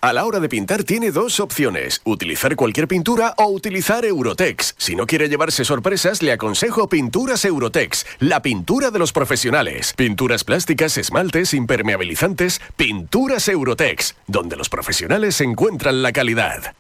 A la hora de pintar tiene dos opciones, utilizar cualquier pintura o utilizar Eurotex. Si no quiere llevarse sorpresas, le aconsejo Pinturas Eurotex, la pintura de los profesionales. Pinturas plásticas, esmaltes, impermeabilizantes, Pinturas Eurotex, donde los profesionales encuentran la calidad.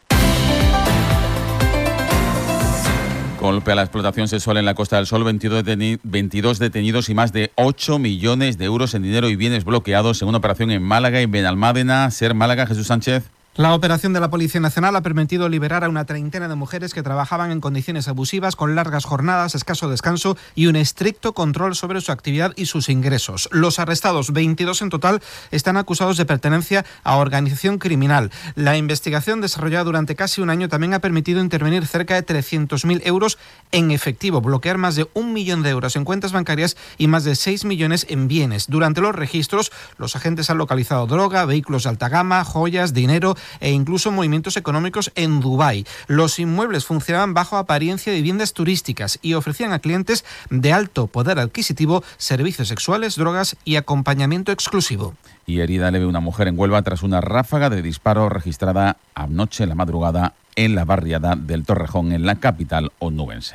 Golpe a la explotación sexual en la Costa del Sol, 22 detenidos y más de 8 millones de euros en dinero y bienes bloqueados en una operación en Málaga y Benalmádena. Ser Málaga, Jesús Sánchez. La operación de la Policía Nacional ha permitido liberar a una treintena de mujeres que trabajaban en condiciones abusivas, con largas jornadas, escaso descanso y un estricto control sobre su actividad y sus ingresos. Los arrestados, 22 en total, están acusados de pertenencia a organización criminal. La investigación desarrollada durante casi un año también ha permitido intervenir cerca de 300.000 euros en efectivo, bloquear más de 1 millón de euros en cuentas bancarias y más de 6 millones en bienes. Durante los registros, los agentes han localizado droga, vehículos de alta gama, joyas, dinero e incluso movimientos económicos en Dubái. Los inmuebles funcionaban bajo apariencia de viviendas turísticas y ofrecían a clientes de alto poder adquisitivo servicios sexuales, drogas y acompañamiento exclusivo. Y herida leve una mujer en Huelva tras una ráfaga de disparo registrada anoche en la madrugada en la barriada del Torrejón, en la capital onubense.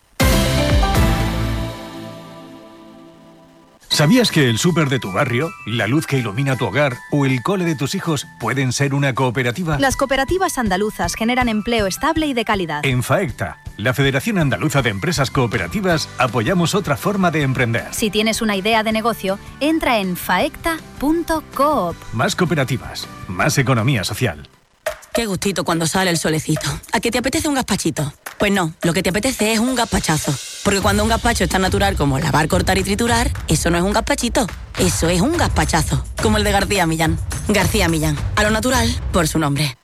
¿Sabías que el súper de tu barrio, la luz que ilumina tu hogar o el cole de tus hijos pueden ser una cooperativa? Las cooperativas andaluzas generan empleo estable y de calidad. En FAECTA, la Federación Andaluza de Empresas Cooperativas, apoyamos otra forma de emprender. Si tienes una idea de negocio, entra en faecta.coop. Más cooperativas, más economía social. Qué gustito cuando sale el solecito. ¿A qué te apetece un gazpachito? Pues no, lo que te apetece es un gazpachazo. Porque cuando un gazpacho es tan natural como lavar, cortar y triturar, eso no es un gazpachito, eso es un gazpachazo. Como el de García Millán. García Millán, a lo natural por su nombre.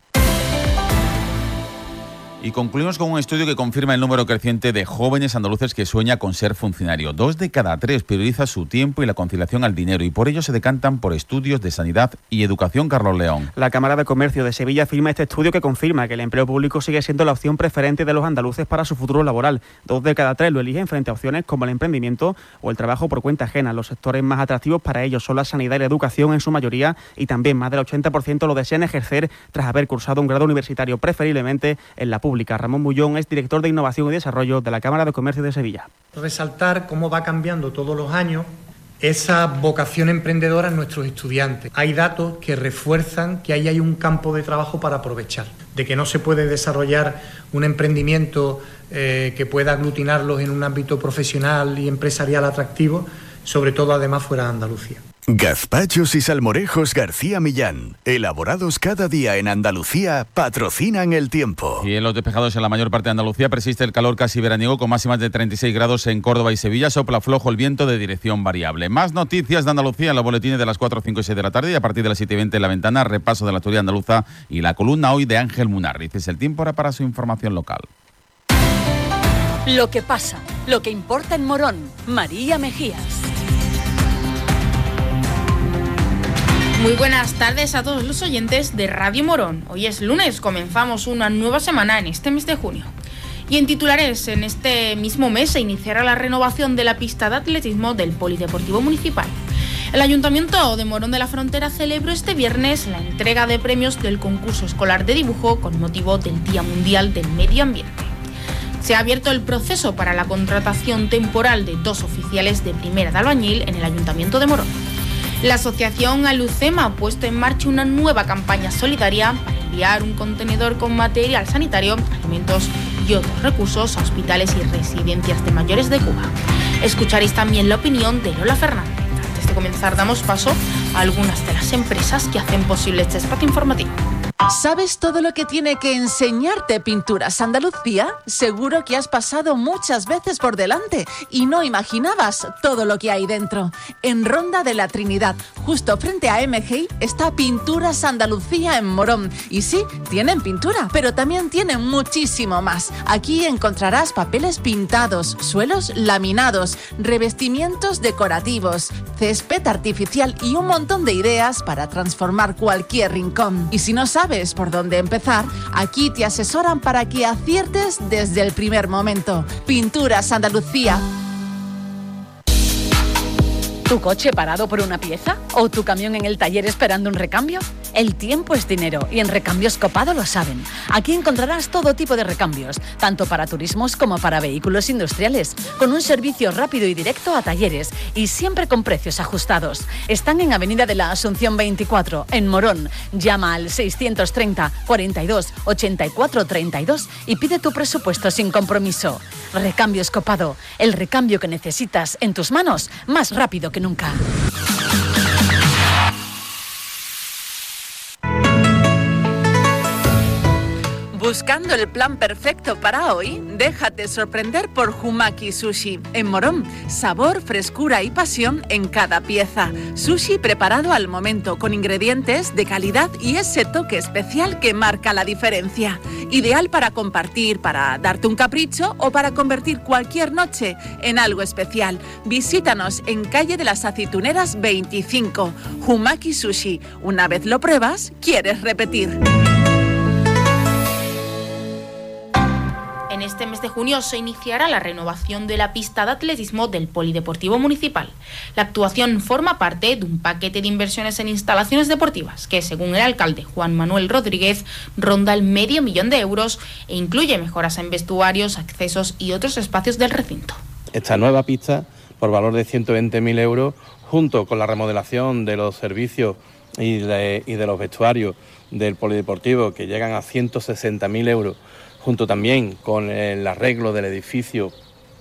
Y concluimos con un estudio que confirma el número creciente de jóvenes andaluces que sueña con ser funcionario. 2 de cada 3 prioriza su tiempo y la conciliación al dinero y por ello se decantan por estudios de sanidad y educación. Carlos León. La Cámara de Comercio de Sevilla firma este estudio que confirma que el empleo público sigue siendo la opción preferente de los andaluces para su futuro laboral. 2 de cada 3 lo eligen frente a opciones como el emprendimiento o el trabajo por cuenta ajena. Los sectores más atractivos para ellos son la sanidad y la educación en su mayoría y también más del 80% lo desean ejercer tras haber cursado un grado universitario, preferiblemente en la pública. Ramón Bullón es director de Innovación y Desarrollo de la Cámara de Comercio de Sevilla. Resaltar cómo va cambiando todos los años esa vocación emprendedora en nuestros estudiantes. Hay datos que refuerzan que ahí hay un campo de trabajo para aprovechar, de que no se puede desarrollar un emprendimiento que pueda aglutinarlos en un ámbito profesional y empresarial atractivo, sobre todo además fuera de Andalucía. Gazpachos y salmorejos García Millán, elaborados cada día en Andalucía, patrocinan el tiempo. Y en los despejados en la mayor parte de Andalucía persiste el calor casi veraniego con máximas de 36 grados en Córdoba y Sevilla. Sopla flojo el viento de dirección variable. Más noticias de Andalucía en los boletines de las 4, 5 y 6 de la tarde y a partir de las 7:20 en La Ventana, repaso de la actualidad andaluza y la columna hoy de Ángel Munarriz. Es el tiempo ahora para su información local. Lo que pasa, lo que importa en Morón. María Mejías. Muy buenas tardes a todos los oyentes de Radio Morón. Hoy es lunes, comenzamos una nueva semana en este mes de junio. Y en titulares, en este mismo mes se iniciará la renovación de la pista de atletismo del Polideportivo Municipal. El Ayuntamiento de Morón de la Frontera celebró este viernes la entrega de premios del concurso escolar de dibujo con motivo del Día Mundial del Medio Ambiente. Se ha abierto el proceso para la contratación temporal de 2 oficiales de primera de albañil en el Ayuntamiento de Morón. La asociación Alucema ha puesto en marcha una nueva campaña solidaria para enviar un contenedor con material sanitario, alimentos y otros recursos a hospitales y residencias de mayores de Cuba. Escucharéis también la opinión de Lola Fernández. Antes de comenzar, damos paso a algunas de las empresas que hacen posible este espacio informativo. ¿Sabes todo lo que tiene que enseñarte Pinturas Andalucía? Seguro que has pasado muchas veces por delante y no imaginabas todo lo que hay dentro. En Ronda de la Trinidad, justo frente a MGI, está Pinturas Andalucía en Morón. Y sí, tienen pintura, pero también tienen muchísimo más. Aquí encontrarás papeles pintados, suelos laminados, revestimientos decorativos, césped artificial y un montón de ideas para transformar cualquier rincón. Y si no sabes por dónde empezar, aquí te asesoran para que aciertes desde el primer momento. Pinturas Andalucía. ¿Tu coche parado por una pieza? ¿O tu camión en el taller esperando un recambio? El tiempo es dinero y en Recambios Copado lo saben. Aquí encontrarás todo tipo de recambios, tanto para turismos como para vehículos industriales, con un servicio rápido y directo a talleres y siempre con precios ajustados. Están en Avenida de la Asunción 24, en Morón. Llama al 630 42 84 32 y pide tu presupuesto sin compromiso. Recambios Copado, el recambio que necesitas en tus manos más rápido que nunca. ¿Buscando el plan perfecto para hoy? Déjate sorprender por Humaki Sushi. En Morón, sabor, frescura y pasión en cada pieza. Sushi preparado al momento, con ingredientes de calidad y ese toque especial que marca la diferencia. Ideal para compartir, para darte un capricho o para convertir cualquier noche en algo especial. Visítanos en Calle de las Aceituneras 25. Humaki Sushi. Una vez lo pruebas, quieres repetir. En este mes de junio se iniciará la renovación de la pista de atletismo del Polideportivo Municipal. La actuación forma parte de un paquete de inversiones en instalaciones deportivas que, según el alcalde Juan Manuel Rodríguez, ronda el $500,000 e incluye mejoras en vestuarios, accesos y otros espacios del recinto. Esta nueva pista, por valor de 120.000 euros, junto con la remodelación de los servicios y de los vestuarios del Polideportivo, que llegan a 160.000 euros, junto también con el arreglo del edificio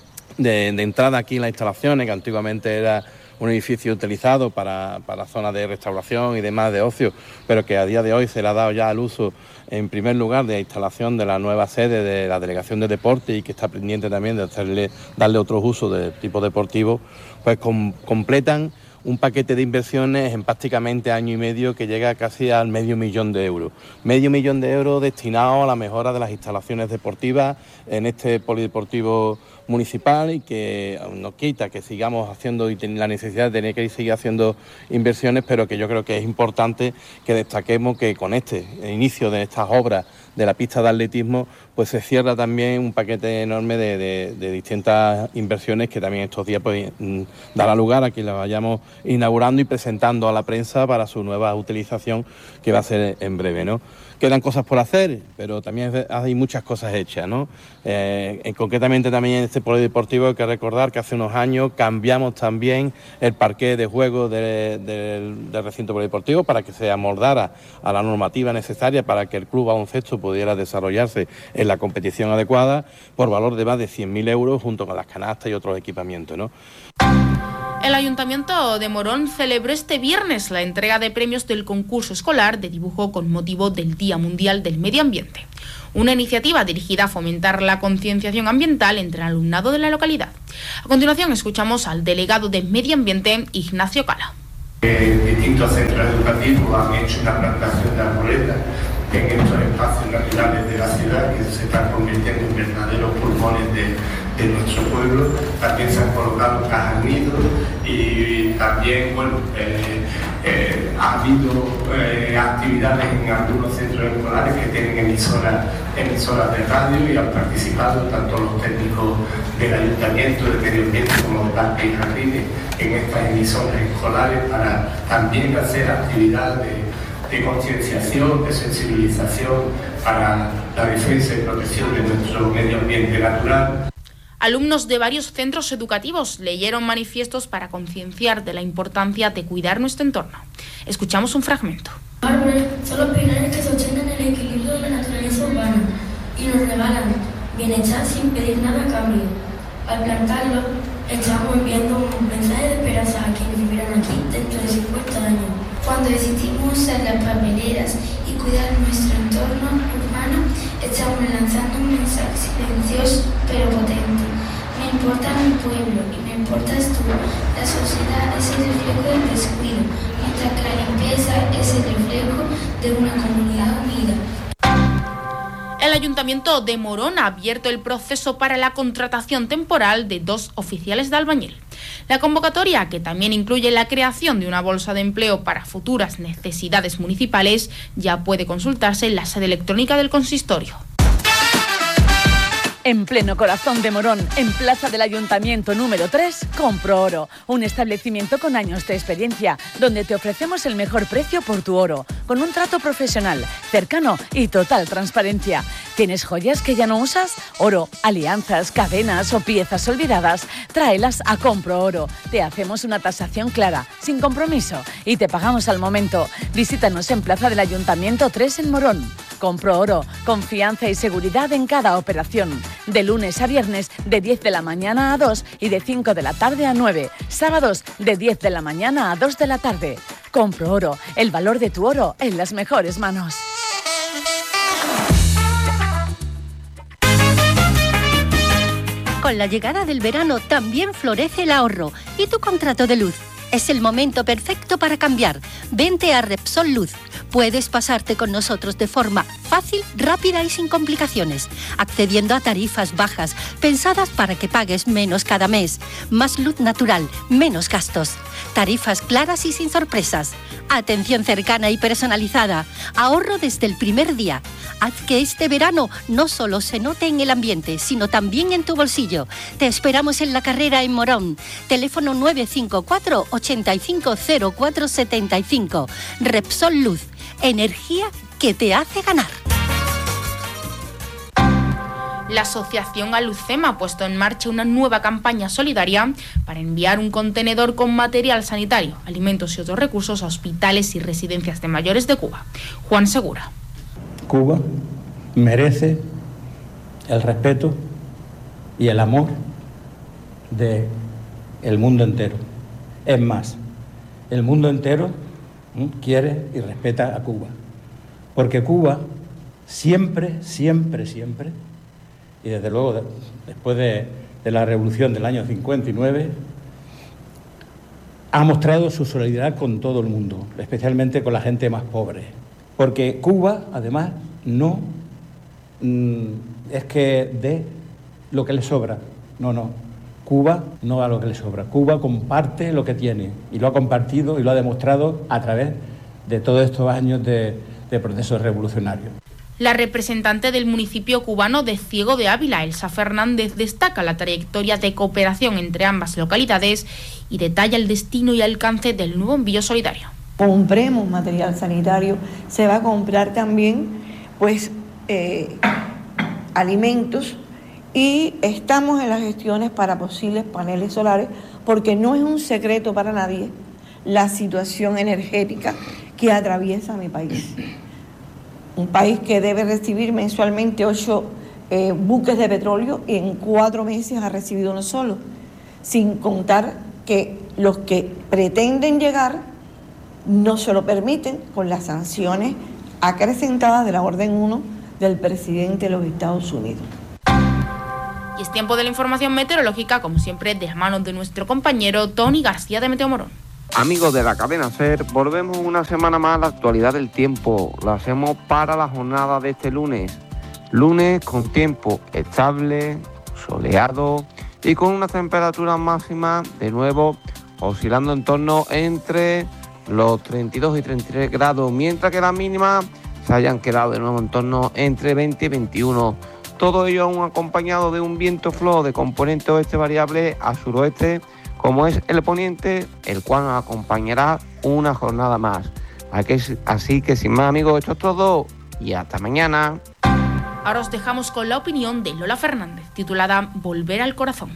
de entrada aquí en las instalaciones, que antiguamente era un edificio utilizado para zonas de restauración y demás de ocio, pero que a día de hoy se le ha dado ya al uso, en primer lugar, de instalación de la nueva sede de la Delegación de Deporte, y que está pendiente también de darle otros usos de tipo deportivo, pues completan un paquete de inversiones en prácticamente año y medio que llega casi al $500,000 euros. $500,000 euros destinados a la mejora de las instalaciones deportivas en este polideportivo municipal, y que nos quita que sigamos haciendo y la necesidad de tener que seguir haciendo inversiones, pero que yo creo que es importante que destaquemos que con este inicio de estas obras de la pista de atletismo, pues se cierra también un paquete enorme de distintas inversiones que también estos días pues dará lugar a que las vayamos inaugurando y presentando a la prensa para su nueva utilización, que va a ser en breve, ¿no? Quedan cosas por hacer, pero también hay muchas cosas hechas, ¿no? Concretamente también en este polideportivo hay que recordar que hace unos años cambiamos también el parqué de juego del recinto polideportivo para que se amoldara a la normativa necesaria para que el club baloncesto pudiera desarrollarse en la competición adecuada, por valor de más de 100.000 euros, junto con las canastas y otros equipamientos, ¿no? El Ayuntamiento de Morón celebró este viernes la entrega de premios del concurso escolar de dibujo con motivo del Día Mundial del Medio Ambiente, una iniciativa dirigida a fomentar la concienciación ambiental entre el alumnado de la localidad. A continuación escuchamos al delegado de Medio Ambiente, Ignacio Cala. Distintos centros educativos han hecho una plantación de arboledas en estos espacios naturales de la ciudad, que se están convirtiendo en verdaderos pulmones de nuestro pueblo. También se han colocado cajas nidos y también, ha habido actividades en algunos centros escolares que tienen emisoras de radio, y han participado tanto los técnicos del Ayuntamiento de Medio Ambiente como de Parques y Jardines en estas emisoras escolares, para también hacer actividades de concienciación, de sensibilización para la defensa y protección de nuestro medio ambiente natural. Alumnos de varios centros educativos leyeron manifiestos para concienciar de la importancia de cuidar nuestro entorno. Escuchamos un fragmento. Los árboles son los pilares que sostienen el equilibrio de la naturaleza urbana y nos regalan bienestar sin pedir nada a cambio. Al plantarlos, estamos enviando un mensaje de esperanza a quienes vivirán aquí dentro de 50 años. Cuando decidimos usar las papeleras y cuidar nuestro entorno urbano, estamos lanzando un mensaje silencioso pero potente. Me importa mi pueblo y me importas tú. La sociedad es el reflejo del descuido, mientras que la limpieza es el reflejo de una comunidad unida. El Ayuntamiento de Morón ha abierto el proceso para la contratación temporal de 2 oficiales de albañil. La convocatoria, que también incluye la creación de una bolsa de empleo para futuras necesidades municipales, ya puede consultarse en la sede electrónica del consistorio. En pleno corazón de Morón, en Plaza del Ayuntamiento número 3, Compro Oro, un establecimiento con años de experiencia, donde te ofrecemos el mejor precio por tu oro, con un trato profesional, cercano y total transparencia. ¿Tienes joyas que ya no usas? Oro, alianzas, cadenas o piezas olvidadas, tráelas a Compro Oro. Te hacemos una tasación clara, sin compromiso, y te pagamos al momento. Visítanos en Plaza del Ayuntamiento 3 en Morón. Compro Oro, confianza y seguridad en cada operación. De lunes a viernes, de 10 de la mañana a 2 y de 5 de la tarde a 9. Sábados, de 10 de la mañana a 2 de la tarde. Compro Oro, el valor de tu oro en las mejores manos. Con la llegada del verano también florece el ahorro y tu contrato de luz. Es el momento perfecto para cambiar. Vente a Repsol Luz. Puedes pasarte con nosotros de forma fácil, rápida y sin complicaciones, accediendo a tarifas bajas, pensadas para que pagues menos cada mes. Más luz natural, menos gastos. Tarifas claras y sin sorpresas. Atención cercana y personalizada. Ahorro desde el primer día. Haz que este verano no solo se note en el ambiente, sino también en tu bolsillo. Te esperamos en La Carrera en Morón. Teléfono 954 850475. Repsol Luz. Energía que te hace ganar. La Asociación Alucema ha puesto en marcha una nueva campaña solidaria para enviar un contenedor con material sanitario, alimentos y otros recursos a hospitales y residencias de mayores de Cuba. Juan Segura. Cuba merece el respeto y el amor del mundo entero. Es más, el mundo entero quiere y respeta a Cuba, porque Cuba siempre, y desde luego después de la revolución del año 59, ha mostrado su solidaridad con todo el mundo, especialmente con la gente más pobre, porque Cuba además no es que dé lo que le sobra, no. Cuba no da lo que le sobra. Cuba comparte lo que tiene y lo ha compartido y lo ha demostrado a través de todos estos años de procesos revolucionarios. La representante del municipio cubano de Ciego de Ávila, Elsa Fernández, destaca la trayectoria de cooperación entre ambas localidades y detalla el destino y alcance del nuevo envío solidario. Compremos material sanitario, se va a comprar también alimentos. Y estamos en las gestiones para posibles paneles solares, porque no es un secreto para nadie la situación energética que atraviesa mi país. Un país que debe recibir mensualmente 8 buques de petróleo y en 4 meses ha recibido uno solo, sin contar que los que pretenden llegar no se lo permiten con las sanciones acrecentadas de la Orden 1 del presidente de los Estados Unidos. Y es tiempo de la información meteorológica, como siempre, de las manos de nuestro compañero Tony García de Meteo Morón. Amigos de la cadena SER, volvemos una semana más a la actualidad del tiempo. Lo hacemos para la jornada de este lunes. Lunes con tiempo estable, soleado y con unas temperaturas máximas, de nuevo, oscilando en torno entre los 32 y 33 grados, mientras que las mínimas se hayan quedado de nuevo en torno entre 20 y 21. Todo ello aún acompañado de un viento flojo de componente oeste variable a suroeste, como es el poniente, el cual nos acompañará una jornada más. Así que sin más, amigos, esto es todo y hasta mañana. Ahora os dejamos con la opinión de Lola Fernández, titulada Volver al corazón.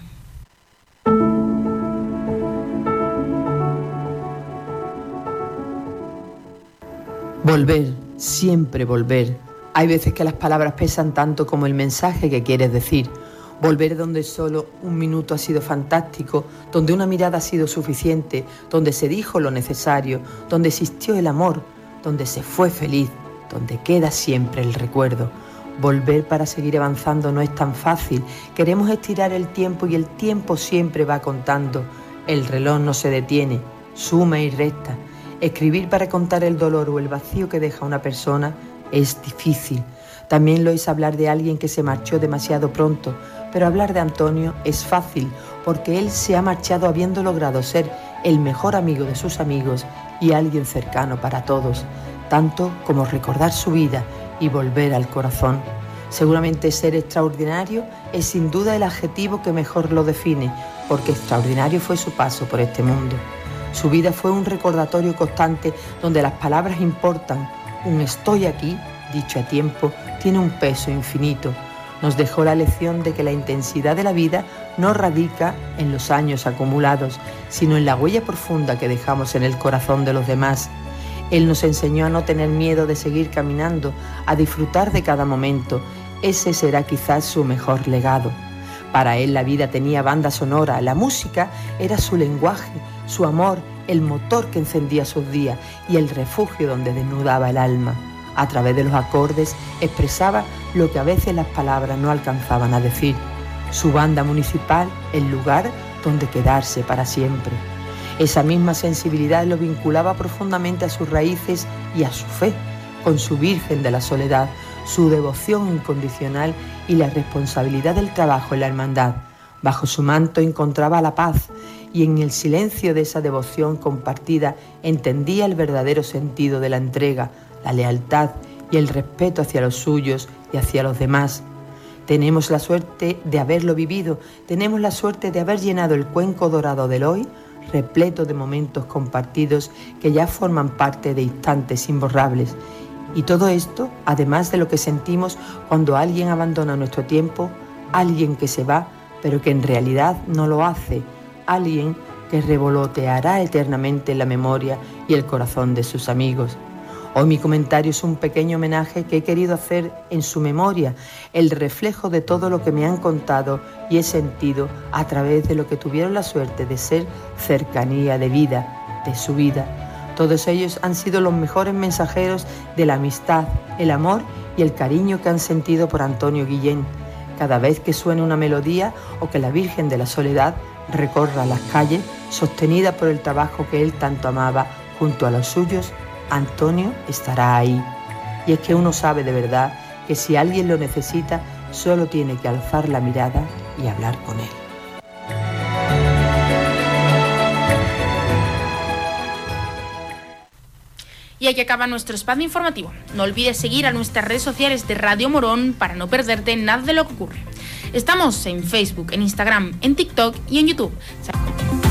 Volver, siempre volver. Hay veces que las palabras pesan tanto como el mensaje que quieres decir. Volver donde solo un minuto ha sido fantástico, donde una mirada ha sido suficiente, donde se dijo lo necesario, donde existió el amor, donde se fue feliz, donde queda siempre el recuerdo. Volver para seguir avanzando no es tan fácil. Queremos estirar el tiempo y el tiempo siempre va contando. El reloj no se detiene, suma y resta. Escribir para contar el dolor o el vacío que deja una persona es difícil. También lo es hablar de alguien que se marchó demasiado pronto, pero hablar de Antonio es fácil porque él se ha marchado habiendo logrado ser el mejor amigo de sus amigos y alguien cercano para todos, tanto como recordar su vida y volver al corazón. Seguramente ser extraordinario es sin duda el adjetivo que mejor lo define, porque extraordinario fue su paso por este mundo. Su vida fue un recordatorio constante donde las palabras importan. Un estoy aquí, dicho a tiempo, tiene un peso infinito. Nos dejó la lección de que la intensidad de la vida no radica en los años acumulados, sino en la huella profunda que dejamos en el corazón de los demás. Él nos enseñó a no tener miedo de seguir caminando, a disfrutar de cada momento. Ese será quizás su mejor legado. Para él la vida tenía banda sonora, la música era su lenguaje, su amor, el motor que encendía sus días y el refugio donde desnudaba el alma. A través de los acordes expresaba lo que a veces las palabras no alcanzaban a decir. Su banda municipal, el lugar donde quedarse para siempre. Esa misma sensibilidad lo vinculaba profundamente a sus raíces y a su fe, con su Virgen de la Soledad, su devoción incondicional y la responsabilidad del trabajo en la hermandad. Bajo su manto encontraba la paz y en el silencio de esa devoción compartida entendía el verdadero sentido de la entrega, la lealtad y el respeto hacia los suyos y hacia los demás. Tenemos la suerte de haberlo vivido, tenemos la suerte de haber llenado el cuenco dorado del hoy, repleto de momentos compartidos que ya forman parte de instantes imborrables. Y todo esto, además de lo que sentimos cuando alguien abandona nuestro tiempo, alguien que se va, pero que en realidad no lo hace, alguien que revoloteará eternamente en la memoria y el corazón de sus amigos. Hoy mi comentario es un pequeño homenaje que he querido hacer en su memoria, el reflejo de todo lo que me han contado y he sentido a través de lo que tuvieron la suerte de ser cercanía de vida, de su vida. Todos ellos han sido los mejores mensajeros de la amistad, el amor y el cariño que han sentido por Antonio Guillén. Cada vez que suene una melodía o que la Virgen de la Soledad recorra las calles, sostenida por el trabajo que él tanto amaba junto a los suyos, Antonio estará ahí. Y es que uno sabe de verdad que si alguien lo necesita, solo tiene que alzar la mirada y hablar con él. Y aquí acaba nuestro espacio informativo. No olvides seguir a nuestras redes sociales de Radio Morón para no perderte nada de lo que ocurre. Estamos en Facebook, en Instagram, en TikTok y en YouTube.